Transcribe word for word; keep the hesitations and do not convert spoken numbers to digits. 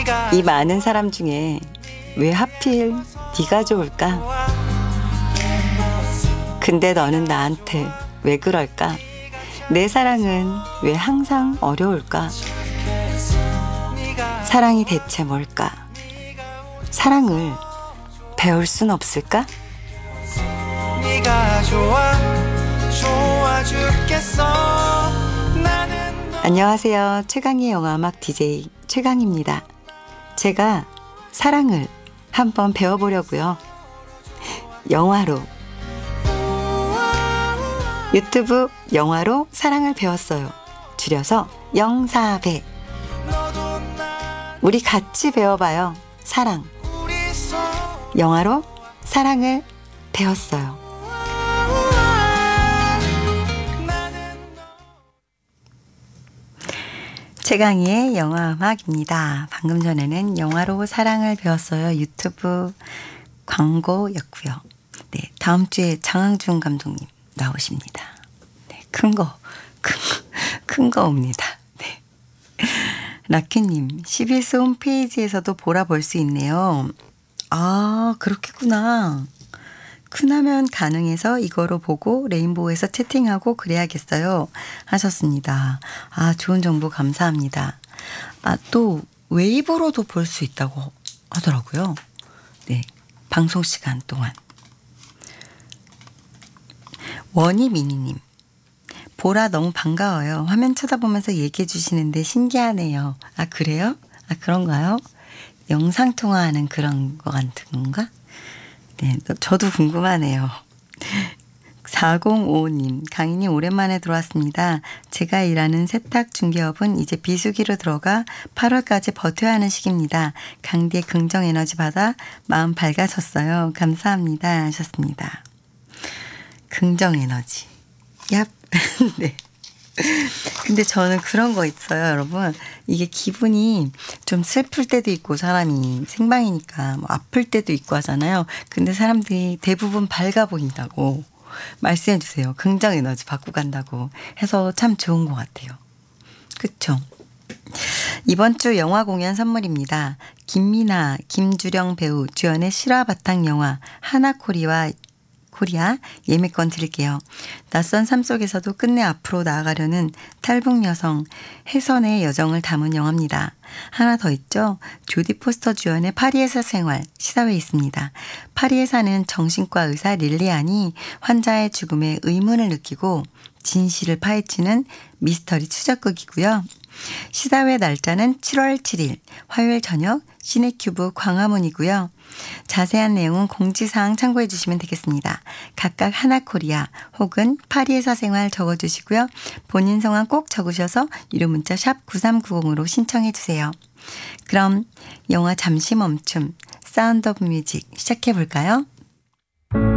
이 많은 사람 중에 왜 하필 네가 좋을까? 근데 너는 나한테 왜 그럴까? 내 사랑은 왜 항상 어려울까? 사랑이 대체 뭘까? 사랑을 배울 순 없을까? 네가 좋아, 좋아 죽겠어. 나는 안녕하세요. 최강의 영화음악 디제이 최강입니다. 제가 사랑을 한번 배워보려고요. 영화로 유튜브 영화로 사랑을 배웠어요. 줄여서 영사배. 우리 같이 배워봐요. 사랑. 영화로 사랑을 배웠어요. 최강희의 영화음악입니다. 방금 전에는 영화로 사랑을 배웠어요. 유튜브 광고였고요. 네, 다음 주에 장항준 감독님 나오십니다. 네, 큰 거, 큰, 큰 거 옵니다. 네. 라키님, 씨비에스 홈페이지에서도 보라 볼 수 있네요. 아, 그렇겠구나. 큰화면 가능해서 이거로 보고 레인보우에서 채팅하고 그래야겠어요. 하셨습니다. 아, 좋은 정보 감사합니다. 아, 또 웨이브로도 볼 수 있다고 하더라고요. 네, 방송 시간 동안. 원희미니님, 보라 너무 반가워요. 화면 쳐다보면서 얘기해 주시는데 신기하네요. 아, 그래요? 아, 그런가요? 영상통화하는 그런 거 같은 건가? 네, 저도 궁금하네요. 사공오오님, 강희님 오랜만에 들어왔습니다. 제가 일하는 세탁 중개업은 이제 비수기로 들어가 팔월까지 버텨야 하는 시기입니다. 강디의 긍정 에너지 받아 마음 밝아졌어요. 감사합니다. 하셨습니다. 긍정 에너지. 얍. 네. 근데 저는 그런 거 있어요, 여러분. 이게 기분이 좀 슬플 때도 있고 사람이 생방이니까 뭐 아플 때도 있고 하잖아요. 근데 사람들이 대부분 밝아 보인다고 말씀해 주세요. 긍정 에너지 받고 간다고 해서 참 좋은 것 같아요. 그렇죠? 이번 주 영화 공연 선물입니다. 김미나, 김주령 배우 주연의 실화 바탕 영화 하나코리와 코리아 예매권 드릴게요. 낯선 삶 속에서도 끝내 앞으로 나아가려는 탈북 여성 혜선의 여정을 담은 영화입니다. 하나 더 있죠. 조디 포스터 주연의 파리에서 생활 시사회에 있습니다. 파리에 사는 정신과 의사 릴리안이 환자의 죽음에 의문을 느끼고 진실을 파헤치는 미스터리 추적극이고요. 시사회 날짜는 칠월 칠일 화요일 저녁 시네큐브 광화문이고요. 자세한 내용은 공지사항 참고해 주시면 되겠습니다. 각각 하나코리아 혹은 파리에서 생활 적어주시고요. 본인 성함 꼭 적으셔서 유료 문자 샵 구삼구공으로 신청해 주세요. 그럼 영화 잠시 멈춤 사운드 오브 뮤직 시작해 볼까요?